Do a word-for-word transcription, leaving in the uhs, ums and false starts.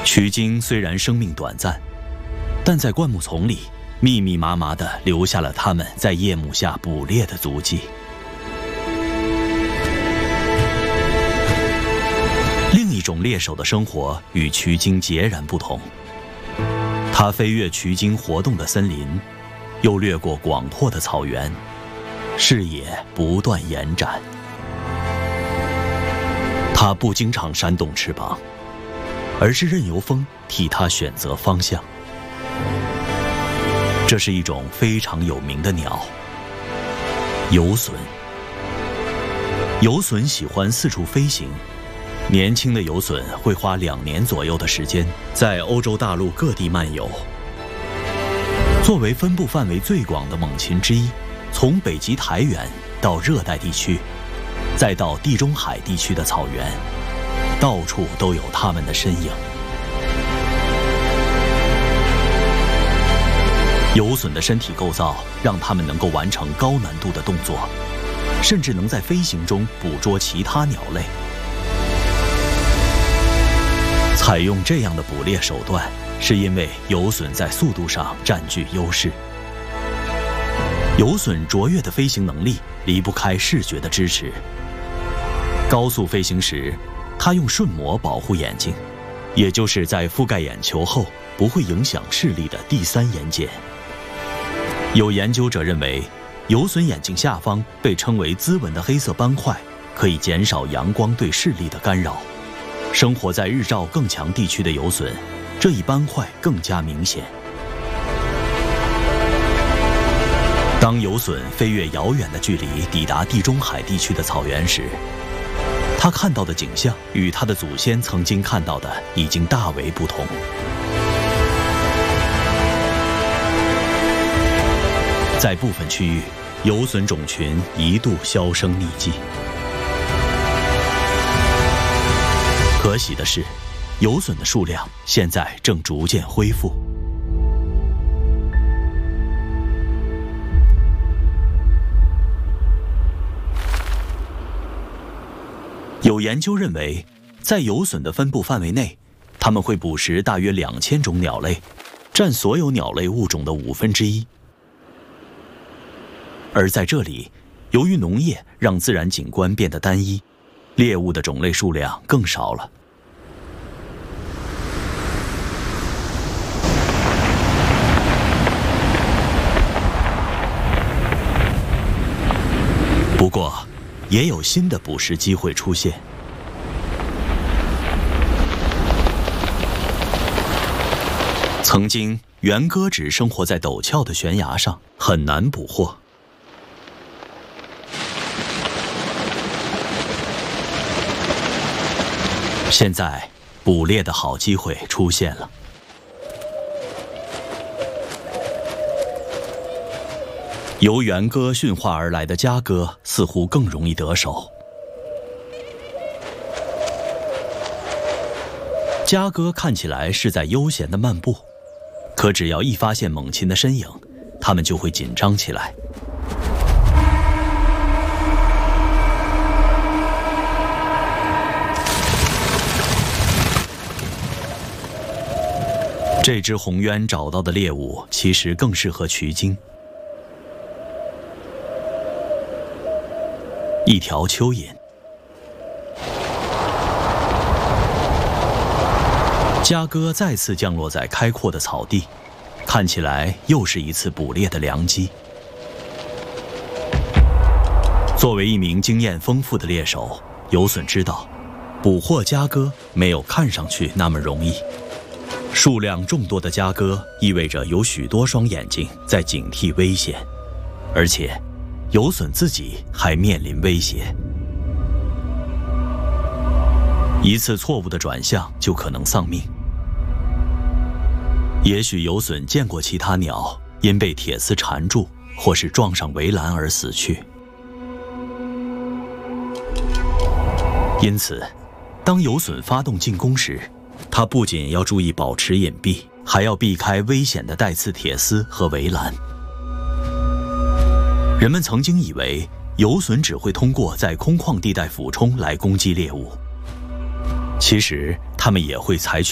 渠鲸虽然生命短暂，但在灌木丛里密密麻麻地留下了它们在夜幕下捕猎的足迹。另一种猎手的生活与渠鲸截然不同，它飞越渠鲸活动的森林，又掠过广阔的草原，视野不断延展。它不经常扇动翅膀，而是任由风替它选择方向。这是一种非常有名的鸟——游隼。游隼喜欢四处飞行，年轻的游隼会花两年左右的时间在欧洲大陆各地漫游。作为分布范围最广的猛禽之一，从北极苔原到热带地区，再到地中海地区的草原，到处都有它们的身影。游隼的身体构造让它们能够完成高难度的动作，甚至能在飞行中捕捉其他鸟类。采用这样的捕猎手段，是因为游隼在速度上占据优势。游隼卓越的飞行能力离不开视觉的支持。高速飞行时，它用瞬膜保护眼睛，也就是在覆盖眼球后不会影响视力的第三眼睑。有研究者认为，游隼眼睛下方被称为兹纹的黑色斑块，可以减少阳光对视力的干扰。生活在日照更强地区的游隼，这一斑块更加明显。当游隼飞越遥远的距离抵达地中海地区的草原时，它看到的景象与它的祖先曾经看到的已经大为不同。在部分区域，游隼种群一度销声匿迹。可喜的是，游隼的数量现在正逐渐恢复。有研究认为，在游隼的分布范围内，它们会捕食大约两千种鸟类，占所有鸟类物种的五分之一。而在这里，由于农业让自然景观变得单一，猎物的种类数量更少了。不过，也有新的捕食机会出现。曾经，原鸽只生活在陡峭的悬崖上，很难捕获。现在，捕猎的好机会出现了。由原鸽驯化而来的家鸽似乎更容易得手。家鸽看起来是在悠闲地漫步，可只要一发现猛禽的身影，它们就会紧张起来。这只红鸢找到的猎物其实更适合渠鲸。一条蚯蚓。家鸽再次降落在开阔的草地，看起来又是一次捕猎的良机。作为一名经验丰富的猎手，游隼知道，捕获家鸽没有看上去那么容易。数量众多的家鸽意味着有许多双眼睛在警惕危险，而且游隼自己还面临威胁。一次错误的转向就可能丧命。也许游隼见过其他鸟因被铁丝缠住或是撞上围栏而死去，因此，当游隼发动进攻时，它不仅要注意保持隐蔽，还要避开危险的带刺铁丝和围栏。人们曾经以为游隼只会通过在空旷地带俯冲来攻击猎物，其实它们也会采取